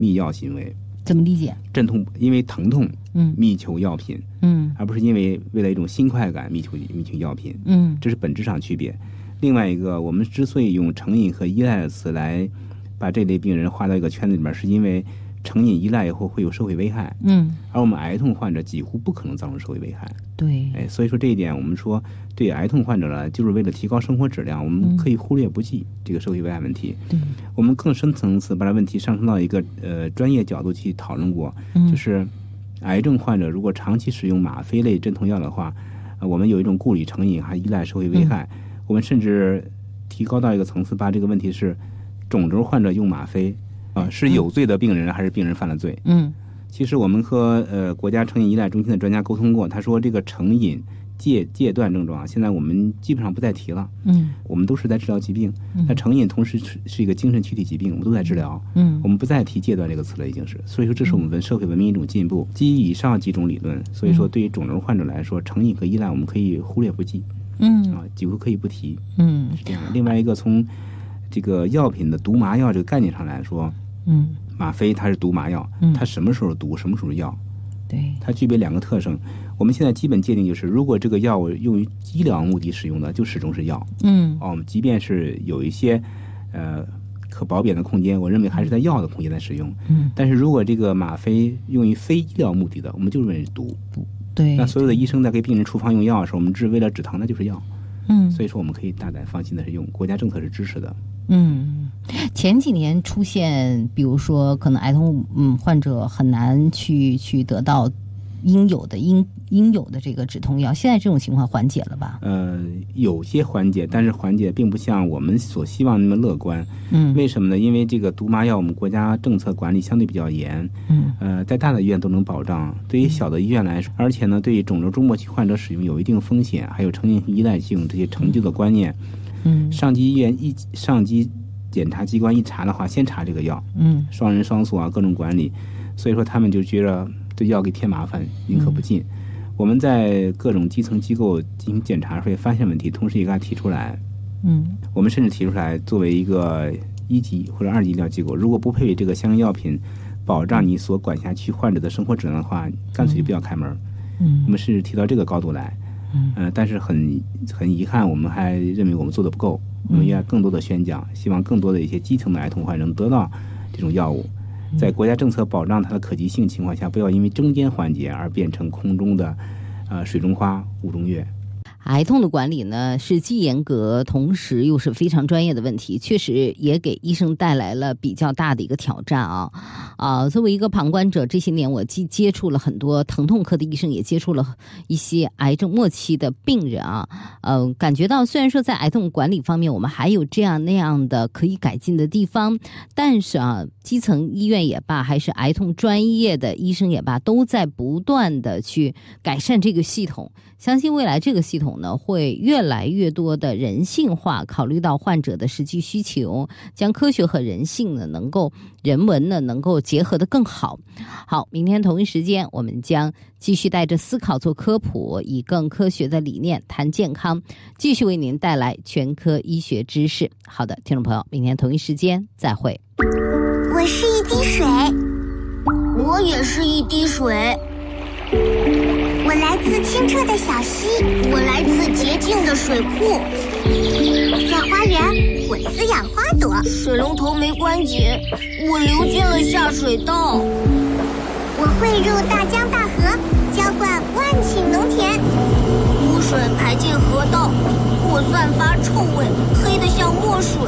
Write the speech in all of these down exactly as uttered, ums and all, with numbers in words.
觅药行为。 怎么理解？ 镇痛，因为疼痛， 嗯， 觅求药品， 嗯， 而不是因为为了一种新快感觅求觅求药品， 嗯， 这是本质上区别。另外一个，我们之所以用成瘾和依赖的词来把这类病人划到一个圈子里面，是因为成瘾依赖以后会有社会危害， 嗯， 而我们癌痛患者几乎不可能造成社会危害， 对， 哎，所以说这一点，我们说对癌痛患者呢，就是为了提高生活质量，我们可以忽略不计这个社会危害问题。 对， 我们更深层次把这问题上升到一个呃专业角度去讨论过， 嗯、 就是癌症患者如果长期使用吗啡类镇痛药的话，呃、我们有一种顾虑成瘾还依赖社会危害，嗯、我们甚至提高到一个层次，把这个问题是肿瘤患者用吗啡。啊、呃，是有罪的病人还是病人犯了罪？嗯，其实我们和呃国家成瘾依赖中心的专家沟通过，他说这个成瘾戒戒断症状啊，现在我们基本上不再提了。嗯，我们都是在治疗疾病，那、嗯、成瘾同时是是一个精神躯体疾病，我们都在治疗。嗯，我们不再提戒断这个词了，已经是。所以说，这是我们社会文明一种进步。基于以上几种理论，所以说对于肿瘤患者来说，成瘾和依赖我们可以忽略不计。嗯，啊，几乎可以不提。嗯，是这样的。另外一个从这个药品的毒麻药这个概念上来说。嗯，吗啡它是毒麻药，嗯，它什么时候毒，什么时候药？对，它具备两个特征。我们现在基本界定就是，如果这个药物用于医疗目的使用的，就始终是药。嗯，哦，我们即便是有一些呃可褒贬的空间，我认为还是在药的空间在使用。嗯，但是如果这个吗啡用于非医疗目的的，我们就认为是毒。对，那所有的医生在给病人处方用药的时候，我们只为了止疼，那就是药。嗯，所以说我们可以大胆放心的是用，国家政策是支持的。 嗯，前几年出现，比如说可能癌痛嗯患者很难去去得到应有的应应有的这个止痛药，现在这种情况缓解了吧？呃， 有些缓解，但是缓解并不像我们所希望那么乐观。嗯，为什么呢？因为这个毒麻药我们国家政策管理相对比较严。嗯，呃，在大的医院都能保障，对于小的医院来说，而且呢，对于肿瘤终末期患者使用有一定风险，还有成瘾依赖性这些陈旧的观念。嗯，上级医院一上级检察机关一查的话，先查这个药，嗯，双人双诉啊，各种管理，所以说他们就觉得这药给添麻烦，宁可不进。嗯、我们在各种基层机构进行检查会发现问题，同时也给他提出来，嗯，我们甚至提出来，作为一个一级或者二级医疗机构，如果不配备这个相应药品，保障你所管辖区患者的生活质量的话，干脆就不要开门。嗯，我们是提到这个高度来。嗯、呃，但是很很遗憾，我们还认为我们做的不够，我们要更多的宣讲，希望更多的一些基层的癌痛患者能得到这种药物，在国家政策保障它的可及性情况下，不要因为中间环节而变成空中的呃水中花雾中月。 癌痛的管理呢是既严格，同时又是非常专业的问题，确实也给医生带来了比较大的一个挑战啊啊！作为一个旁观者，这些年我既接触了很多疼痛科的医生，也接触了一些癌症末期的病人啊，呃，感觉到虽然说在癌痛管理方面我们还有这样那样的可以改进的地方，但是啊，基层医院也罢，还是癌痛专业的医生也罢，都在不断的去改善这个系统。相信未来这个系统呢会越来越多的人性化，考虑到患者的实际需求，将科学和人性呢能够人文呢能够结合得更好。好，明天同一时间我们将继续带着思考做科普，以更科学的理念谈健康，继续为您带来全科医学知识。好的，听众朋友，明天同一时间再会。 我是一滴水，我也是一滴水。我来自清澈的小溪，我来自洁净的水库。在花园，我滋养花朵；水龙头没关紧，我流进了下水道。我汇入大江大河，浇灌万顷农田。污水排进河道，我散发臭味，黑得像墨水。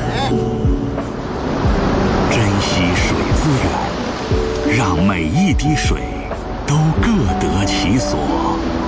珍惜水资源，让每一滴水都各得其所。